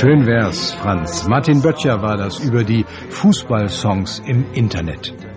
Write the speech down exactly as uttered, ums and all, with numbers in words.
Schön wär's, Franz. Martin Böttcher war das über die Fußballsongs im Internet.